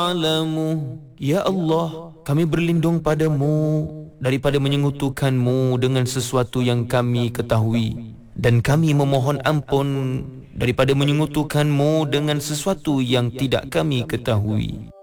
Ya Allah, kami berlindung padamu daripada menyekutukanmu dengan sesuatu yang kami ketahui, dan kami memohon ampun daripada menyekutukanmu dengan sesuatu yang tidak kami ketahui.